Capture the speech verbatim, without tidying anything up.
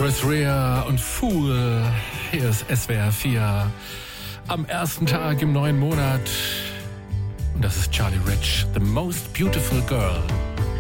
Chris Rea und Fool. Hier ist S W R vier am ersten Tag im neuen Monat. Und das ist Charlie Rich, The Most Beautiful Girl.